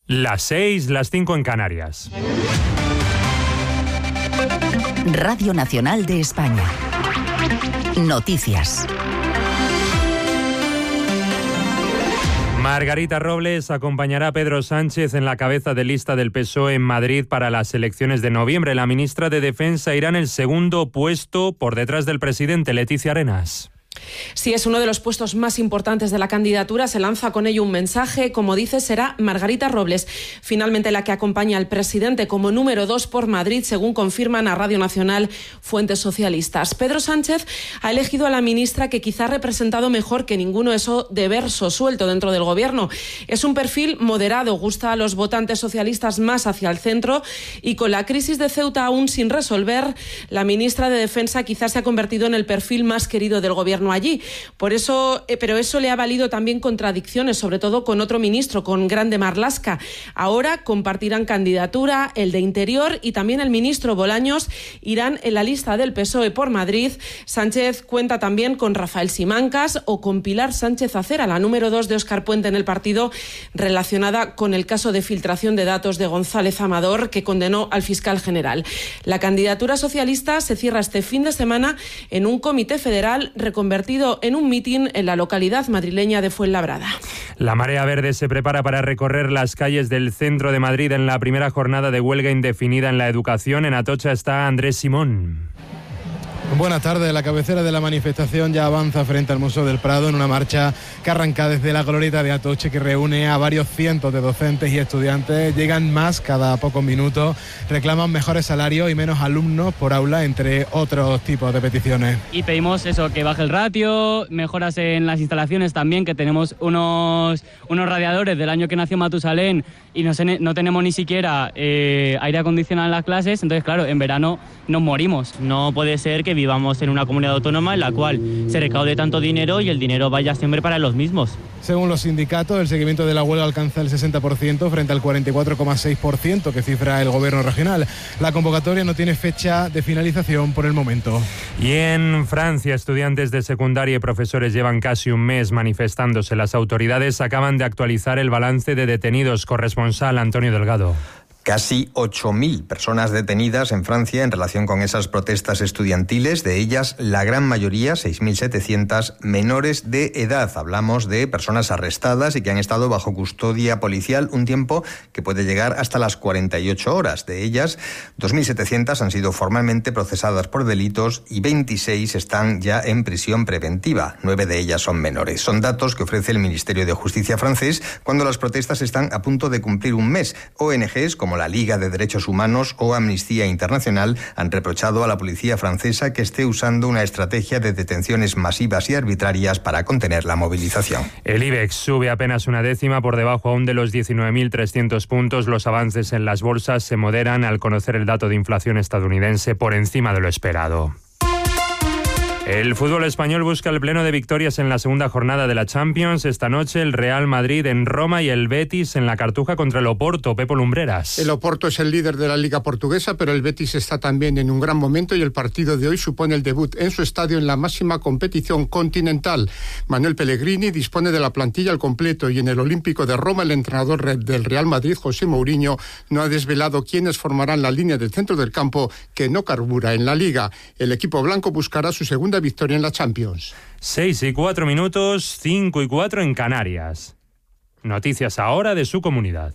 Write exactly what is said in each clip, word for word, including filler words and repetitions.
Las seis, las cinco en Canarias. Radio Nacional de España. Noticias. Margarita Robles acompañará a Pedro Sánchez en la cabeza de lista del P S O E en Madrid para las elecciones de noviembre. La ministra de Defensa irá en el segundo puesto por detrás del presidente, Leticia Arenas. Sí, es uno de los puestos más importantes de la candidatura. Se lanza con ello un mensaje. Como dice, será Margarita Robles finalmente la que acompaña al presidente como número dos por Madrid, según confirman a Radio Nacional fuentes socialistas. Pedro Sánchez ha elegido a la ministra que quizá ha representado mejor que ninguno eso de verso suelto dentro del gobierno. Es un perfil moderado, gusta a los votantes socialistas más hacia el centro, y con la crisis de Ceuta aún sin resolver, la ministra de Defensa quizá se ha convertido en el perfil más querido del gobierno allí. Por eso, eh, pero eso le ha valido también contradicciones, sobre todo con otro ministro, con Grande Marlaska. Ahora compartirán candidatura, el de Interior y también el ministro Bolaños irán en la lista del P S O E por Madrid. Sánchez cuenta también con Rafael Simancas o con Pilar Sánchez Acera, la número dos de Óscar Puente en el partido, relacionada con el caso de filtración de datos de González Amador, que condenó al fiscal general. La candidatura socialista se cierra este fin de semana en un comité federal reconvertido en un mitin en la localidad madrileña de Fuenlabrada. La Marea Verde se prepara para recorrer las calles del centro de Madrid en la primera jornada de huelga indefinida en la educación. En Atocha está Andrés Simón. Buenas tardes. La cabecera de la manifestación ya avanza frente al Museo del Prado en una marcha que arranca desde la glorieta de Atocha, que reúne a varios cientos de docentes y estudiantes. Llegan más cada pocos minutos, reclaman mejores salarios y menos alumnos por aula, entre otros tipos de peticiones. Y pedimos eso, que baje el ratio, mejoras en las instalaciones también, que tenemos unos, unos radiadores del año que nació Matusalén y no, se, no tenemos ni siquiera eh, aire acondicionado en las clases. Entonces, claro, en verano nos morimos. No puede ser que vivamos en una comunidad autónoma en la cual se recaude tanto dinero y el dinero vaya siempre para los mismos. Según los sindicatos, el seguimiento de la huelga alcanza el sesenta por ciento frente al cuarenta y cuatro coma seis por ciento que cifra el gobierno regional. La convocatoria no tiene fecha de finalización por el momento. Y en Francia, estudiantes de secundaria y profesores llevan casi un mes manifestándose. Las autoridades acaban de actualizar el balance de detenidos. Corresponsal Antonio Delgado. Casi ocho mil personas detenidas en Francia en relación con esas protestas estudiantiles, de ellas la gran mayoría, seis mil setecientas, menores de edad. Hablamos de personas arrestadas y que han estado bajo custodia policial un tiempo que puede llegar hasta las cuarenta y ocho horas. De ellas, dos mil setecientas han sido formalmente procesadas por delitos y veintiséis están ya en prisión preventiva. Nueve de ellas son menores. Son datos que ofrece el Ministerio de Justicia francés cuando las protestas están a punto de cumplir un mes. O N Ges como la Liga de Derechos Humanos o Amnistía Internacional han reprochado a la policía francesa que esté usando una estrategia de detenciones masivas y arbitrarias para contener la movilización. El IBEX sube apenas una décima por debajo aún de los diecinueve mil trescientos puntos. Los avances en las bolsas se moderan al conocer el dato de inflación estadounidense por encima de lo esperado. El fútbol español busca el pleno de victorias en la segunda jornada de la Champions. Esta noche el Real Madrid en Roma y el Betis en la Cartuja contra el Oporto. Pepo Lumbreras. El Oporto es el líder de la Liga Portuguesa, pero el Betis está también en un gran momento y el partido de hoy supone el debut en su estadio en la máxima competición continental. Manuel Pellegrini dispone de la plantilla al completo y en el Olímpico de Roma el entrenador del Real Madrid, José Mourinho, no ha desvelado quiénes formarán la línea del centro del campo que no carbura en la Liga. El equipo blanco buscará su segunda victoria en la Champions. Seis y cuatro minutos, cinco y cuatro en Canarias. Noticias ahora de su comunidad.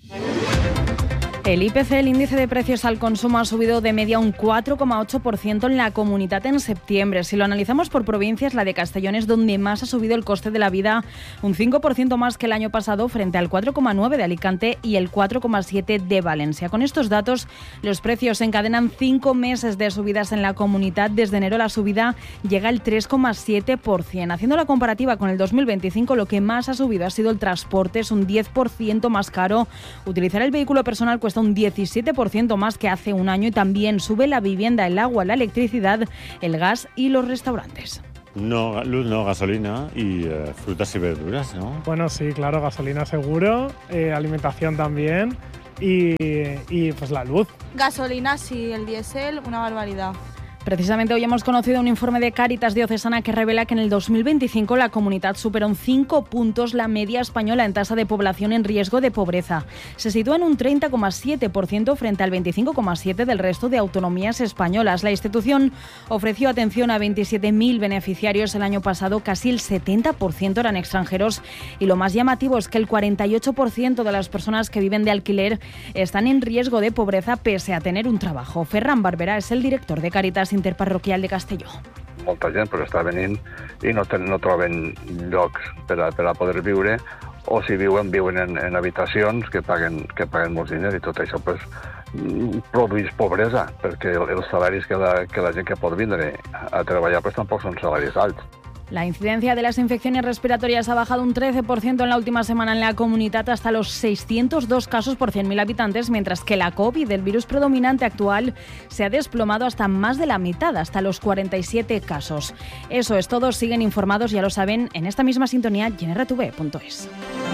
El I P C, el índice de precios al consumo, ha subido de media un cuatro coma ocho por ciento en la Comunidad en septiembre. Si lo analizamos por provincias, la de Castellón es donde más ha subido el coste de la vida, un cinco por ciento más que el año pasado, frente al cuatro coma nueve por ciento de Alicante y el cuatro coma siete por ciento de Valencia. Con estos datos, los precios encadenan cinco meses de subidas en la Comunidad. Desde enero la subida llega al tres coma siete por ciento. Haciendo la comparativa con el dos mil veinticinco, lo que más ha subido ha sido el transporte, es un diez por ciento más caro. Utilizar el vehículo personal cuesta un diecisiete por ciento más que hace un año y también sube la vivienda, el agua, la electricidad, el gas y los restaurantes. No, luz no, gasolina y eh, frutas y verduras, ¿no? Bueno, sí, claro, gasolina seguro, eh, alimentación también y, y pues la luz. Gasolina sí, el diésel, una barbaridad. Precisamente hoy hemos conocido un informe de Cáritas Diocesana que revela que en el dos mil veinticinco la comunidad superó en cinco puntos la media española en tasa de población en riesgo de pobreza. Se sitúa en un treinta coma siete por ciento frente al veinticinco coma siete por ciento del resto de autonomías españolas. La institución ofreció atención a veintisiete mil beneficiarios el año pasado, casi el setenta por ciento eran extranjeros, y lo más llamativo es que el cuarenta y ocho por ciento de las personas que viven de alquiler están en riesgo de pobreza pese a tener un trabajo. Ferran Barberà es el director de Cáritas Interparroquial de Castelló. Molta gent però està venint i no, ten, no troben llocs per a, per a poder viure, o si viuen, viuen en, en habitacions que paguen, que paguen molts diners, i tot això pues, produeix pobresa, perquè els salaris que la, que la gent que pot vindre a treballar pues, tampoc són salaris alts. La incidencia de las infecciones respiratorias ha bajado un trece por ciento en la última semana en la comunidad hasta los seiscientos dos casos por cien mil habitantes, mientras que la COVID, el virus predominante actual, se ha desplomado hasta más de la mitad, hasta los cuarenta y siete casos. Eso es todo, siguen informados, ya lo saben, en esta misma sintonía y en erre te ve punto es.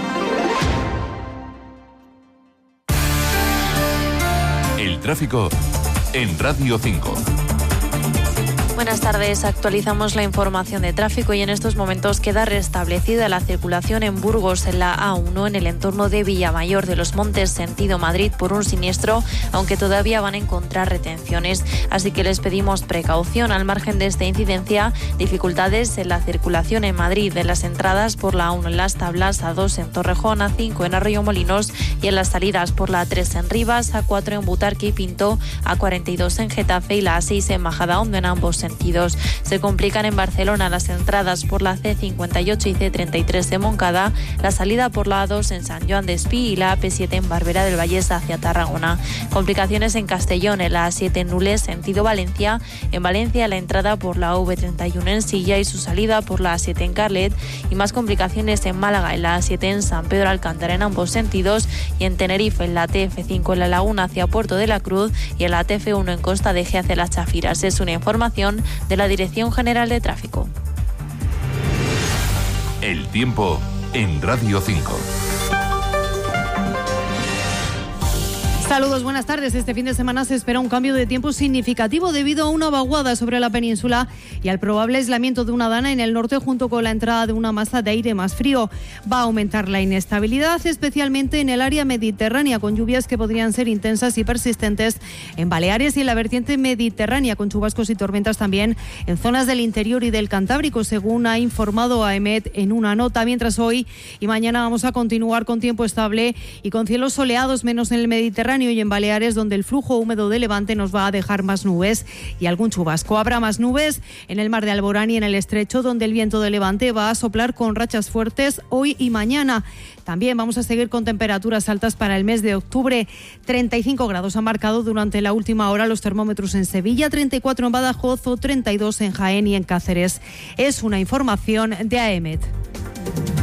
El tráfico en Radio cinco. Buenas tardes, actualizamos la información de tráfico y en estos momentos queda restablecida la circulación en Burgos en la A uno en el entorno de Villamayor de los Montes sentido Madrid por un siniestro, aunque todavía van a encontrar retenciones, así que les pedimos precaución. Al margen de esta incidencia, dificultades en la circulación en Madrid, en las entradas por la A uno en Las Tablas, A dos en Torrejón, A cinco en Arroyomolinos y en las salidas por la A tres en Rivas, A cuatro en Butarque y Pinto, A cuarenta y dos en Getafe y la A seis en Majadahonda en ambos sentidos. Se complican en Barcelona las entradas por la C cincuenta y ocho y C treinta y tres de Moncada, la salida por la A dos en San Joan de Espí y la A P siete en Barberá del Vallés hacia Tarragona. Complicaciones en Castellón, en la A siete en Nules, sentido Valencia. En Valencia la entrada por la A V treinta y uno en Silla y su salida por la A siete en Carlet. Y más complicaciones en Málaga, en la A siete en San Pedro Alcántara en ambos sentidos. Y en Tenerife, en la T F cinco en La Laguna hacia Puerto de la Cruz y en la T F uno en Costa de G hacia Las Chafiras. Es una información de la Dirección General de Tráfico. El tiempo en Radio cinco. Saludos, buenas tardes. Este fin de semana se espera un cambio de tiempo significativo debido a una vaguada sobre la península y al probable aislamiento de una dana en el norte junto con la entrada de una masa de aire más frío. Va a aumentar la inestabilidad, especialmente en el área mediterránea, con lluvias que podrían ser intensas y persistentes en Baleares y en la vertiente mediterránea, con chubascos y tormentas también en zonas del interior y del Cantábrico, según ha informado A E M E T en una nota. Mientras hoy y mañana vamos a continuar con tiempo estable y con cielos soleados, menos en el Mediterráneo y en Baleares, donde el flujo húmedo de levante nos va a dejar más nubes y algún chubasco. Habrá más nubes en el mar de Alborán y en el estrecho, donde el viento de levante va a soplar con rachas fuertes hoy y mañana. También vamos a seguir con temperaturas altas para el mes de octubre. treinta y cinco grados han marcado durante la última hora los termómetros en Sevilla, treinta y cuatro en Badajoz o treinta y dos en Jaén y en Cáceres. Es una información de A E M E T.